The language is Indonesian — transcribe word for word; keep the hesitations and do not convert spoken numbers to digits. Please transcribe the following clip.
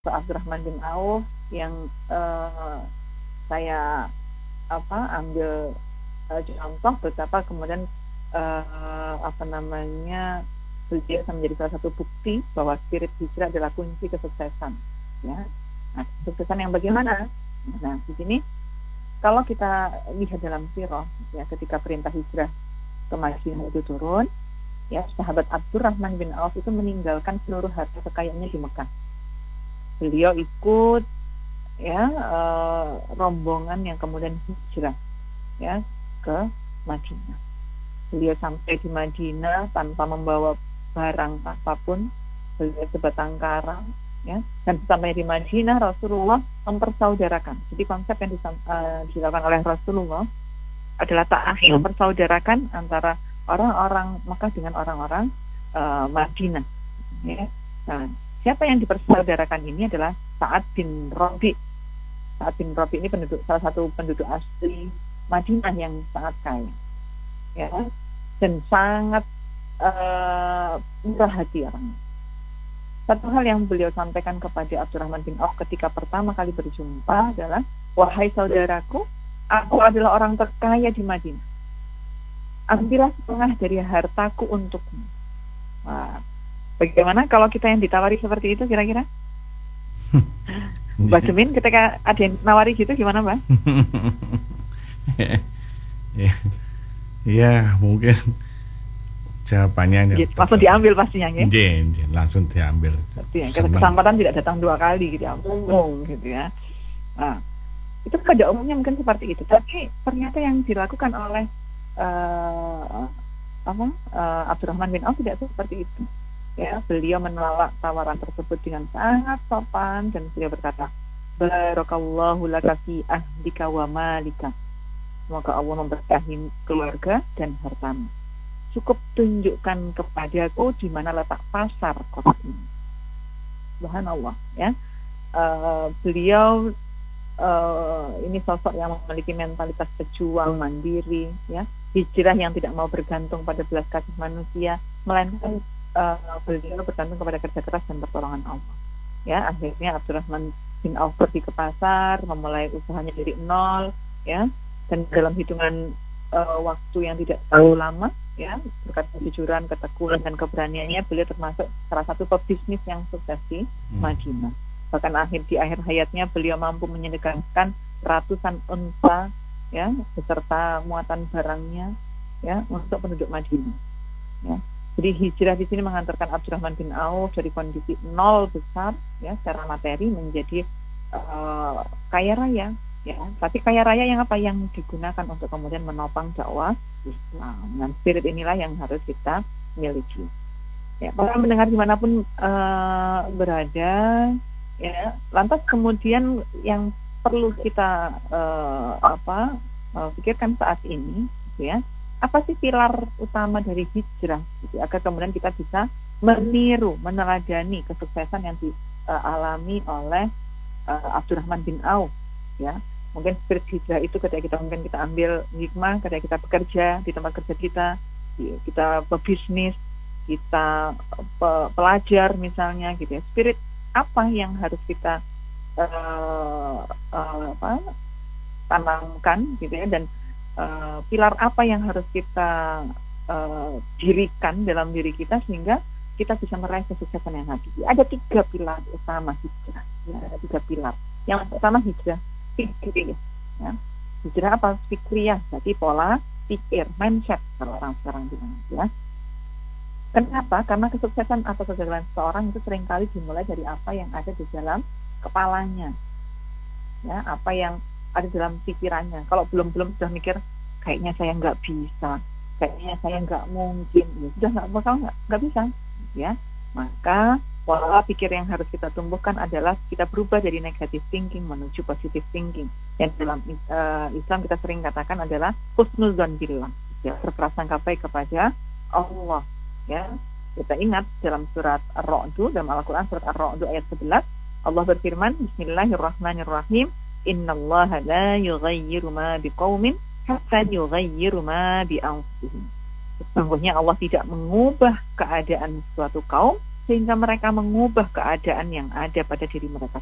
Abdurrahman bin Auf yang uh, saya apa ambil uh, contoh betapa kemudian uh, apa namanya beliau bisa menjadi salah satu bukti bahwa spirit hijrah adalah kunci kesuksesan, ya. Nah, kesuksesan yang bagaimana? Nah, di sini kalau kita lihat dalam sirah, ya, ketika perintah hijrah ke Madinah itu turun, ya, sahabat Abdurrahman bin Auf itu meninggalkan seluruh harta kekayaannya di Mekah. Beliau ikut, ya, uh, rombongan yang kemudian hijrah, ya, ke Madinah. Beliau sampai di Madinah tanpa membawa barang apapun, beliau sebatang kara, ya, dan sampai di Madinah Rasulullah mempersaudarakan. Jadi konsep yang uh, dilakukan oleh Rasulullah adalah ta'ahid, mempersaudarakan antara orang-orang Mekah dengan orang-orang uh, Madinah, ya. Nah, siapa yang dipersaudarakan ini adalah Sa'ad bin Rabi. Sa'ad bin Rabi ini penduduk, salah satu penduduk asli Madinah yang sangat kaya, ya, dan sangat uh, murah hati orang. Satu hal yang beliau sampaikan kepada Abdurrahman bin Auf ketika pertama kali berjumpa adalah, wahai saudaraku, aku adalah orang terkaya di Madinah. Ambillah setengah dari hartaku untukmu. Wah, bagaimana kalau kita yang ditawari seperti itu kira-kira? Mbak Jemin, ketika ada yang nawari gitu gimana, Mbak? Ya, mungkin jawabannya gitu, langsung diambil pastinya, ya? Jen, langsung diambil. Kesempatan tidak datang dua kali gitu ya, umum gitu ya. Nah, itu pada umumnya mungkin seperti itu, tapi ternyata yang dilakukan oleh uh, apa uh, Abdurrahman bin Auf tidak seperti itu, ya. Beliau menolak tawaran tersebut dengan sangat sopan dan beliau berkata, barakallahu laka fi ahlika wa malika, semoga Allah memberkahi keluarga dan hartamu. Cukup tunjukkan kepadaku di mana letak pasar kota ini. Subhanallah, ya. Uh, beliau uh, ini sosok yang memiliki mentalitas pejuang mandiri, ya. Hijrah yang tidak mau bergantung pada belas kasih manusia, melainkan uh, beliau bergantung kepada kerja keras dan pertolongan Allah. Ya, akhirnya Abdurrahman bin Auf pergi ke pasar, memulai usahanya dari nol, ya. Dan dalam hitungan uh, waktu yang tidak terlalu lama, ya, berkat kejujuran, ketekunan dan keberaniannya, beliau termasuk salah satu pebisnis yang sukses di Madinah. Bahkan akhir di akhir hayatnya beliau mampu menyediakan ratusan unta, ya, beserta muatan barangnya, ya, untuk penduduk Madinah, ya. Jadi hijrah di sini mengantarkan Abdurrahman bin Auf dari kondisi nol besar, ya, secara materi menjadi uh, kaya raya, ya. Tapi kaya raya yang apa? Yang digunakan untuk kemudian menopang dakwah Islam. Dan spirit inilah yang harus kita miliki, ya. Para mendengar dimanapun uh, berada, ya. Lantas kemudian yang perlu kita uh, apa uh, pikirkan saat ini, gitu, ya. Apa sih pilar utama dari hijrah, gitu, agar kemudian kita bisa meniru, meneladani kesuksesan yang dialami uh, oleh uh, Abdurrahman bin Auf, ya. Mungkin spirit hijrah itu ketika kita mungkin kita ambil hikmah ketika kita bekerja di tempat kerja kita, kita berbisnis, kita pe, pelajar misalnya, gitu, ya. Spirit apa yang harus kita uh, uh, apa, tanamkan, gitu, ya, dan uh, pilar apa yang harus kita uh, dirikan dalam diri kita sehingga kita bisa meraih kesuksesan yang hakiki. Ada tiga pilar utama hijrah, ya, ada tiga pilar. Yang pertama hijrah fikri, ya. Hijrah apa? Fikriyah, jadi pola pikir, mindset kalau orang sekarang bilang, ya. Kenapa? Karena kesuksesan atau kegagalan seseorang itu seringkali dimulai dari apa yang ada di dalam kepalanya, ya, apa yang ada dalam pikirannya. Kalau belum-belum sudah mikir, kayaknya saya nggak bisa, kayaknya saya nggak mungkin, ya sudah nggak bakal nggak nggak bisa, ya. Maka pola pikir yang harus kita tumbuhkan adalah kita berubah dari negative thinking menuju positive thinking. Yang dalam uh, Islam kita sering katakan adalah husnuzan billah, ya, berprasangka baik kepada Allah, ya. Kita ingat dalam surat Ar-Ra'd, dalam Al-Quran surat Ar-Ra'd ayat sebelas, Allah berfirman, Bismillahirrahmanirrahim, Innallaha la yughayyiru ma biqaumin hatta yughayyiru ma bi anfusihim. Sesungguhnya Allah tidak mengubah keadaan suatu kaum sehingga mereka mengubah keadaan yang ada pada diri mereka